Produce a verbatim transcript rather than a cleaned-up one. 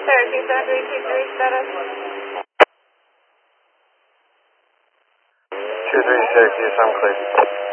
Cherokee seven three two three status. two three Cherokee, I'm clear.